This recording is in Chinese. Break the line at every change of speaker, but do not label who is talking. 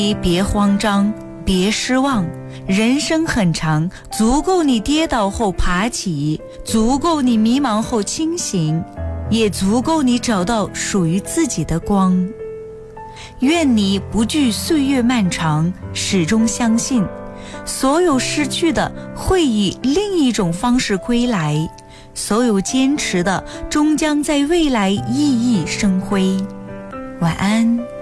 别慌张，别失望，人生很长，足够你跌倒后爬起，足够你迷茫后清醒，也足够你找到属于自己的光。愿你不惧岁月漫长，始终相信所有失去的会以另一种方式归来，所有坚持的终将在未来熠熠生辉。晚安。